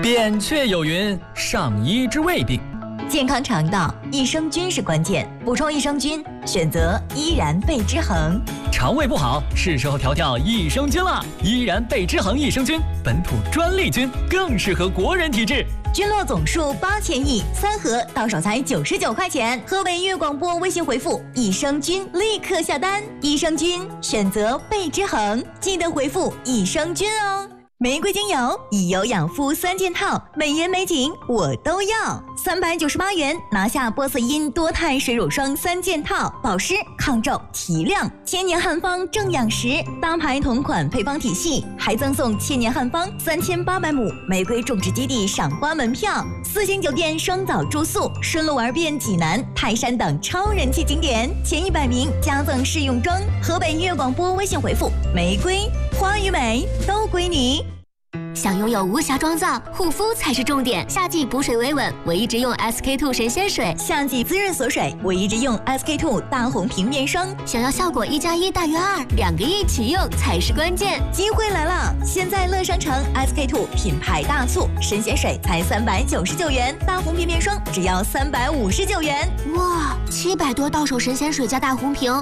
扁鹊有云：上医治未病。 健康肠道，益生菌是关键。补充益生菌，选择依然贝之恒。 肠胃不好，是时候调调益生菌了。依然贝之恒益生菌，本土专利菌，更适合国人体质。 菌落总数8000亿，3盒到手才99块钱。河北粤广播微信回复“益生菌”立刻下单。益生菌选择贝之恒，记得回复“益生菌”哦。玫瑰精油以油养肤3件套，美颜美景我都要，398元拿下波色因多肽水乳霜3件套，保湿抗皱提亮，千年汉方正养食，搭牌同款配方体系，还赠送千年汉方3800亩玫瑰种植基地赏花门票，4星酒店双早住宿，顺路玩遍济南、泰山等超人气景点，前100名加赠试用装。河北粤广播微信回复“玫瑰”，花与美都归你。 想拥有无瑕妆造，护肤才是重点。夏季补水维稳，我一直用 SK2 神仙水； 夏季滋润锁水，我一直用 SK2 大红瓶面霜。 想要效果1+1大于2，2个一起用才是关键。 机会来了！现在乐商城 SK2 品牌大促，神仙水才399元，大红瓶面霜只要359元。 哇，700多到手神仙水加大红瓶，